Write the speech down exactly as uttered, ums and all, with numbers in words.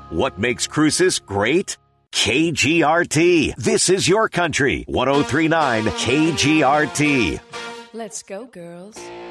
What makes Cruces great? K G R T. This is your country. ten thirty-nine K G R T. Let's go, girls.